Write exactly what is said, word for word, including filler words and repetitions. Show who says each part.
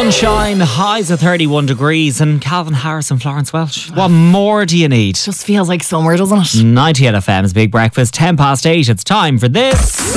Speaker 1: Sunshine, highs of thirty-one degrees, and Calvin Harris and Florence Welch. What more do you need?
Speaker 2: Just feels like summer, doesn't it?
Speaker 1: ninety-eight F M's Big Breakfast, ten past eight. It's time for this.